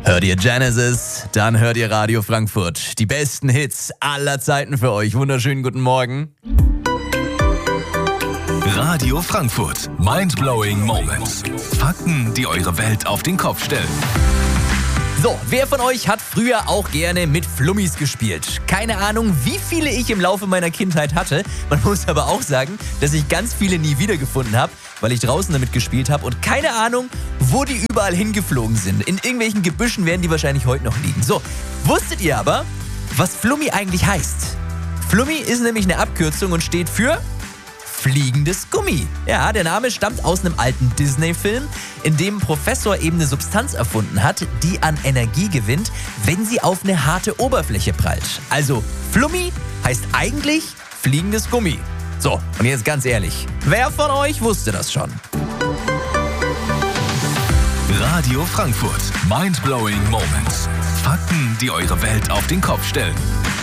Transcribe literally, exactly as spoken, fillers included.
Hört ihr Genesis, dann hört ihr Radio Frankfurt. Die besten Hits aller Zeiten für euch. Wunderschönen guten Morgen. Radio Frankfurt. Mind-blowing Moments. Fakten, die eure Welt auf den Kopf stellen. So, wer von euch hat früher auch gerne mit Flummis gespielt? Keine Ahnung, wie viele ich im Laufe meiner Kindheit hatte. Man muss aber auch sagen, dass ich ganz viele nie wiedergefunden habe, weil ich draußen damit gespielt habe und keine Ahnung, wo die überall hingeflogen sind. In irgendwelchen Gebüschen werden die wahrscheinlich heute noch liegen. So, wusstet ihr aber, was Flummi eigentlich heißt? Flummi ist nämlich eine Abkürzung und steht für fliegendes Gummi. Ja, der Name stammt aus einem alten Disney-Film, in dem ein Professor eben eine Substanz erfunden hat, die an Energie gewinnt, wenn sie auf eine harte Oberfläche prallt. Also Flummi heißt eigentlich fliegendes Gummi. So, und jetzt ganz ehrlich, wer von euch wusste das schon? Radio Frankfurt. Mind-blowing Moments. Fakten, die eure Welt auf den Kopf stellen.